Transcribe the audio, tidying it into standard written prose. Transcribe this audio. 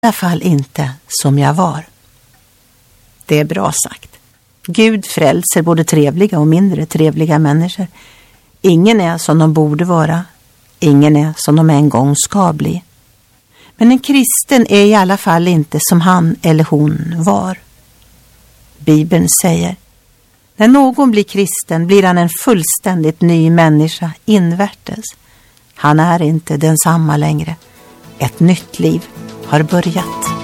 alla fall inte som jag var. Det är bra sagt. Gud frälser både trevliga och mindre trevliga människor. Ingen är som de borde vara. Ingen är som de en gång ska bli. Men en kristen är i alla fall inte som han eller hon var. Bibeln säger: när någon blir kristen blir han en fullständigt ny människa invärtes. Han är inte densamma längre. Ett nytt liv har börjat.